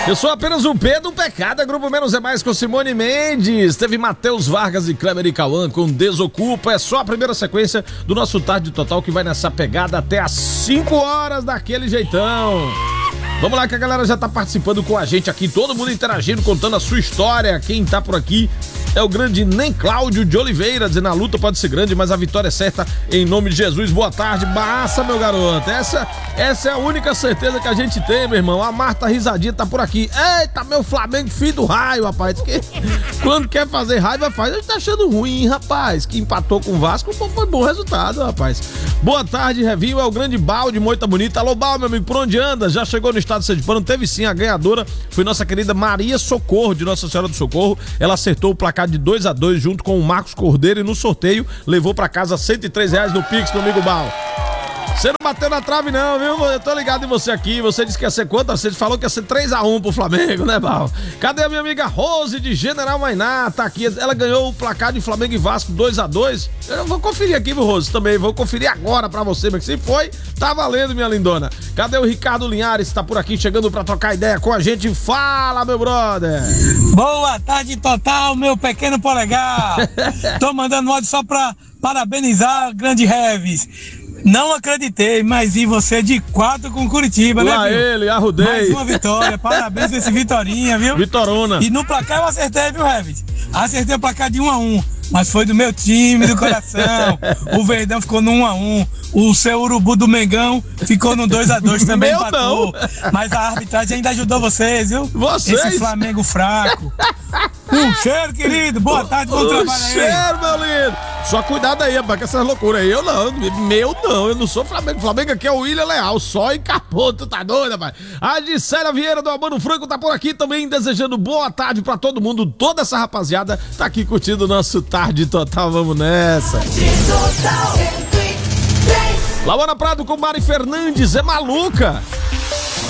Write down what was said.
Eu sou apenas o P do Pecado, Grupo Menos é Mais com Simone Mendes. Teve Matheus Vargas e Kleber e Cauã com Desocupa. É só a primeira sequência do nosso Tarde Total que vai nessa pegada até às 5 horas daquele jeitão. Vamos lá que a galera já tá participando com a gente aqui, todo mundo interagindo, contando a sua história. Quem tá por aqui é o grande Nem Cláudio de Oliveira, dizendo a luta pode ser grande, mas a vitória é certa em nome de Jesus. Boa tarde, massa, meu garoto. Essa é a única certeza que a gente tem, meu irmão. A Marta Risadinha tá por aqui. Eita, meu Flamengo, filho do raio, rapaz. Que quando quer fazer raiva, faz. A gente tá achando ruim, rapaz. Que empatou com o Vasco, foi bom resultado, rapaz. Boa tarde, Review. É o grande Balde, Moita Bonita. Alô, Bal, meu amigo, por onde anda? Já chegou no estado de Sergipano? Teve sim, a ganhadora foi nossa querida Maria Socorro, de Nossa Senhora do Socorro. Ela acertou o placar de 2-2 junto com o Marcos Cordeiro e no sorteio levou pra casa R$103 no Pix, meu amigo Bal. Você não bateu na trave não, viu? Eu tô ligado em você aqui. Você disse que ia ser quanto? Você falou que ia ser 3-1 pro Flamengo, né, Bal? Cadê a minha amiga Rose de General Mainá? Tá aqui. Ela ganhou o placar de Flamengo e Vasco 2-2. Eu vou conferir aqui, viu, Rose? Também vou conferir agora pra você, mas se foi, tá valendo, minha lindona. Cadê o Ricardo Linhares? Tá por aqui chegando pra trocar ideia com a gente. Fala, meu brother! Boa tarde total, meu pequeno polegar. Tô mandando áudio só pra parabenizar o grande Reves. Não acreditei, mas vi você de 4 com Curitiba, né, lá viu? Ele, arrudei. Mais uma vitória, parabéns esse Vitorinha, viu? Vitorona. E no placar eu acertei, viu, Reves? Acertei o placar de 1-1, mas foi do meu time, do coração. O Verdão ficou no 1-1, o seu Urubu do Mengão ficou no 2-2, também meu empatou. não. Mas a arbitragem ainda ajudou vocês, viu? Vocês? Esse Flamengo fraco. Um cheiro, querido. Boa tarde, bom trabalho aí. Cheiro, meu lindo. Só cuidado aí, rapaz, com essas loucuras aí. Eu não sou Flamengo. Flamengo aqui é o William Leal, só encapou, tu tá doido, rapaz. A Gisela Vieira do Amano Franco tá por aqui também, desejando boa tarde pra todo mundo. Toda essa rapaziada tá aqui curtindo o nosso Tarde Total, vamos nessa. Lauana Prado com Mari Fernandes, é maluca.